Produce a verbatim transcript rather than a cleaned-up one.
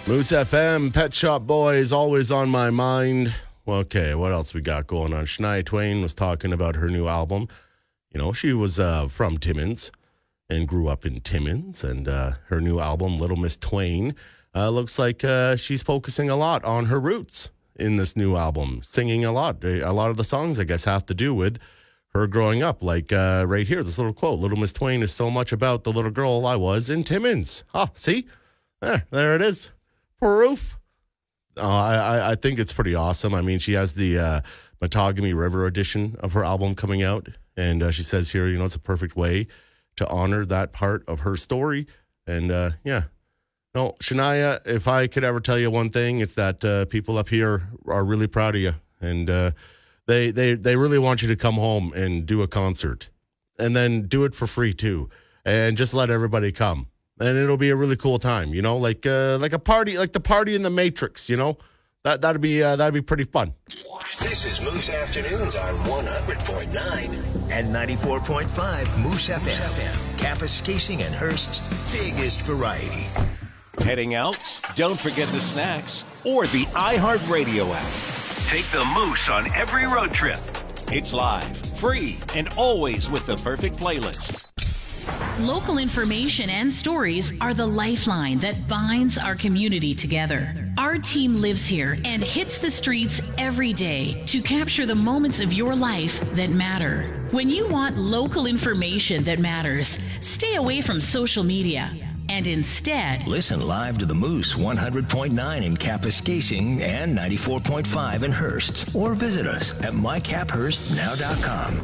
Moose F M, Pet Shop Boys, always on my mind. Okay, what else we got going on? Shania Twain was talking about her new album. You know, she was uh, from Timmins and grew up in Timmins. And uh, her new album, Little Miss Twain, uh, looks like uh, she's focusing a lot on her roots in this new album, singing a lot. A lot of the songs, I guess, have to do with her growing up. Like uh, right here, this little quote, Little Miss Twain is so much about the little girl I was in Timmins. Ah, see? There, there it is. Proof. Uh, I, I think it's pretty awesome. I mean, she has the uh, Matagami River edition of her album coming out. And uh, she says here, you know, it's a perfect way to honor that part of her story. And uh, yeah. No, Shania, if I could ever tell you one thing, it's that uh, people up here are really proud of you. And uh, they, they, they really want you to come home and do a concert. And then do it for free, too. And just let everybody come. And it'll be a really cool time, you know, like uh, like a party, like the party in the Matrix, you know, that that'd be uh, that'd be pretty fun. This is Moose Afternoons on one hundred point nine and ninety-four point five Moose F M, Kapuskasing and Hearst's biggest variety. Heading out? Don't forget the snacks or the iHeartRadio app. Take the Moose on every road trip. It's live, free, and always with the perfect playlist. Local information and stories are the lifeline that binds our community together. Our team lives here and hits the streets every day to capture the moments of your life that matter. When you want local information that matters, stay away from social media and instead listen live to the Moose one hundred point nine in Kapuskasing and ninety-four point five in Hearst, or visit us at my cap hearst now dot com.